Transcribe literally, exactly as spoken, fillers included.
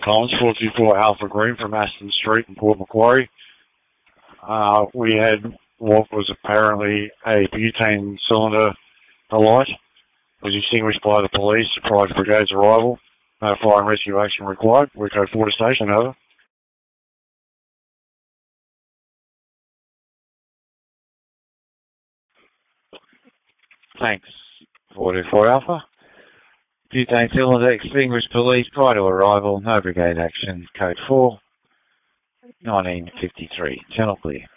Collins, four two four Alpha Green from Aston Street in Port Macquarie. Uh, we had what was apparently a butane cylinder alight. It was extinguished by the police prior to brigade's arrival. No fire and rescue action required. We go forward to station, over. Thanks. four two four Alpha. Butane cylinder extinguished, police prior to arrival. No brigade action. Code four. nineteen fifty-three. Channel clear.